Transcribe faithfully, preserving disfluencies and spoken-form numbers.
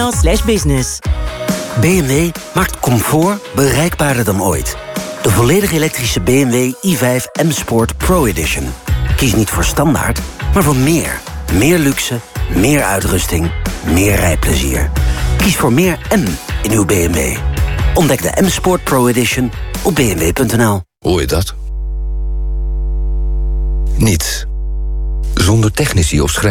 slash business. B M W maakt comfort bereikbaarder dan ooit. De volledig elektrische B M W i vijf M Sport Pro Edition. Kies niet voor standaard, maar voor meer. Meer luxe, meer uitrusting, meer rijplezier. Kies voor meer M in uw B M W. Ontdek de M Sport Pro Edition op b m w punt n l. Hoor je dat? Niets. Zonder technici of schrijvers.